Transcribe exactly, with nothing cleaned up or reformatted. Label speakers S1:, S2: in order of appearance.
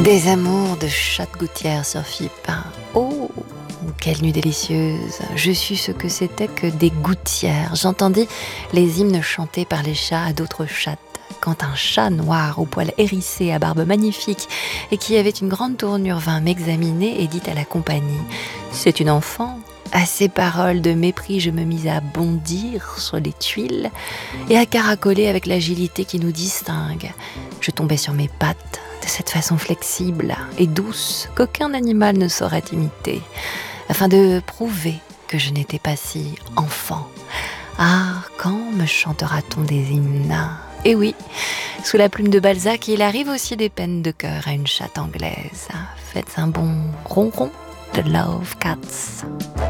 S1: Des amours de chat de gouttière sur Philippe. Oh, quelle nuit délicieuse. Je sus ce que c'était que des gouttières. J'entendis les hymnes chantés par les chats à d'autres chattes. Quand un chat noir au poil hérissé, à barbe magnifique et qui avait une grande tournure vint m'examiner et dit à la compagnie « C'est une enfant ». À ces paroles de mépris, je me mis à bondir sur les tuiles et à caracoler avec l'agilité qui nous distingue. Je tombais sur mes pattes de cette façon flexible et douce qu'aucun animal ne saurait imiter, afin de prouver que je n'étais pas si enfant. Ah, quand me chantera-t-on des hymnes ? Et oui, sous la plume de Balzac, il arrive aussi des peines de cœur à une chatte anglaise. Faites un bon ronron de Love Cats.